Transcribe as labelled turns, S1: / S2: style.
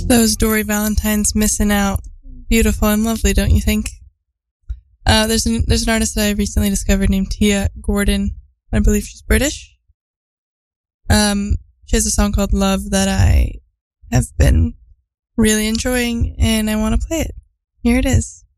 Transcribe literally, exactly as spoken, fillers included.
S1: Those Dory Valentine's Missing Out. Beautiful and lovely, don't you think? Uh, there's an, there's an artist that I recently discovered named Tia Gordon. I believe she's British. Um, she has a song called Love that I have been really enjoying, and I want to play it. Here it is.